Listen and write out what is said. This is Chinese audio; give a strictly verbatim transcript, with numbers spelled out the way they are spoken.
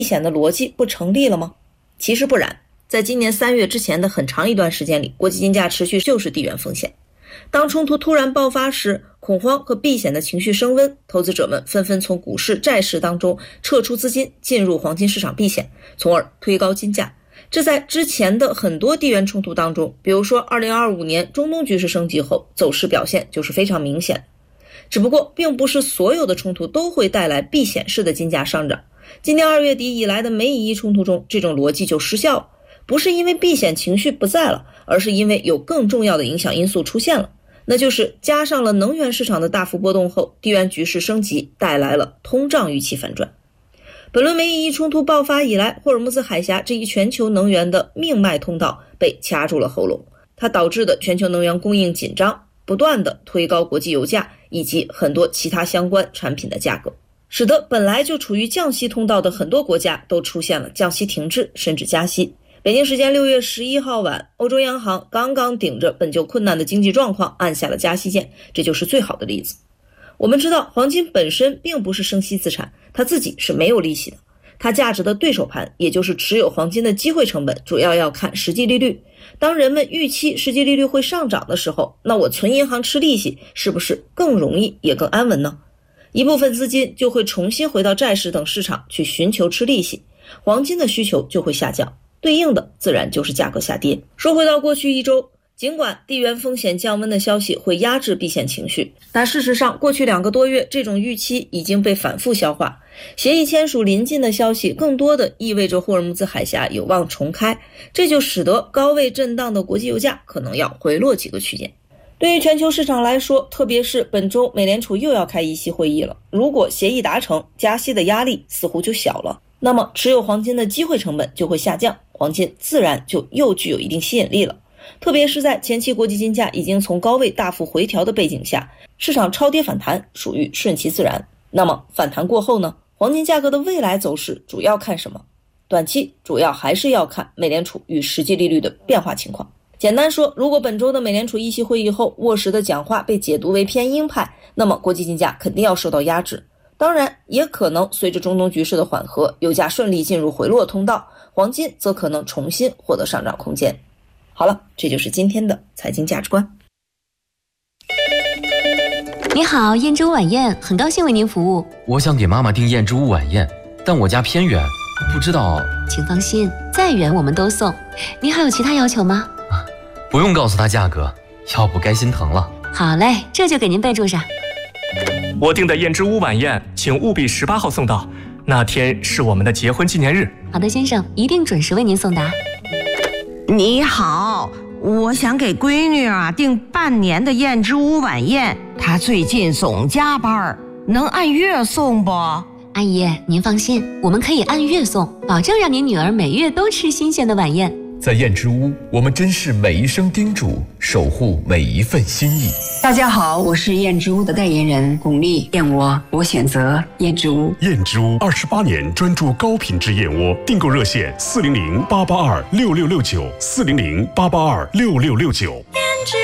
险的逻辑不成立了吗？其实不然，在今年三月之前的很长一段时间里，国际金价持续就是地缘风险。当冲突突然爆发时，恐慌和避险的情绪升温，投资者们纷纷从股市、债市当中撤出资金，进入黄金市场避险，从而推高金价。这在之前的很多地缘冲突当中，比如说二零二五年中东局势升级后，走势表现就是非常明显。只不过并不是所有的冲突都会带来避险式的金价上涨。今年二月底以来的美以伊冲突中，这种逻辑就失效了，不是因为避险情绪不在了，而是因为有更重要的影响因素出现了，那就是加上了能源市场的大幅波动后，地缘局势升级带来了通胀预期反转。本轮美以伊冲突爆发以来，霍尔木兹海峡这一全球能源的命脉通道被掐住了喉咙，它导致的全球能源供应紧张，不断的推高国际油价以及很多其他相关产品的价格，使得本来就处于降息通道的很多国家都出现了降息停滞甚至加息。北京时间六月十一号晚，欧洲央行刚刚顶着本就困难的经济状况按下了加息键，这就是最好的例子。我们知道黄金本身并不是生息资产，它自己是没有利息的，它价值的对手盘，也就是持有黄金的机会成本，主要要看实际利率。当人们预期实际利率会上涨的时候，那我存银行吃利息是不是更容易也更安稳呢？一部分资金就会重新回到债市等市场去寻求吃利息，黄金的需求就会下降，对应的自然就是价格下跌。说回到过去一周，尽管地缘风险降温的消息会压制避险情绪，但事实上过去两个多月这种预期已经被反复消化。协议签署临近的消息更多的意味着霍尔木兹海峡有望重开，这就使得高位震荡的国际油价可能要回落几个区间。对于全球市场来说，特别是本周美联储又要开议息会议了，如果协议达成，加息的压力似乎就小了，那么持有黄金的机会成本就会下降，黄金自然就又具有一定吸引力了。特别是在前期国际金价已经从高位大幅回调的背景下，市场超跌反弹属于顺其自然。那么反弹过后呢，黄金价格的未来走势主要看什么？短期主要还是要看美联储与实际利率的变化情况。简单说，如果本周的美联储议息会议后沃什的讲话被解读为偏鹰派，那么国际金价肯定要受到压制。当然也可能随着中东局势的缓和，油价顺利进入回落通道，黄金则可能重新获得上涨空间。好了，这就是今天的财经价值观。 你好，燕之屋晚宴，很高兴为您服务。 我想给妈妈订燕之屋晚宴，但我家偏远，不知道。 请放心，再远我们都送。您还有其他要求吗？ 啊，不用告诉她价格，要不该心疼了。 好嘞，这就给您备注上。 我订的燕之屋晚宴，请务必十八号送到，那天是我们的结婚纪念日。 好的，先生，一定准时为您送达。 你好，我想给闺女啊订半年的燕之屋晚宴，她最近总加班，能按月送不？ 阿姨，您放心，我们可以按月送，保证让您女儿每月都吃新鲜的晚宴。 在燕之屋，我们珍视每一声叮嘱，守护每一份心意。 大家好，我是燕之屋的代言人巩俐，燕窝我选择燕之屋。 燕之屋二十八年专注高品质燕窝，订购热线四零零八八二六六六九四零零八八二六六六九。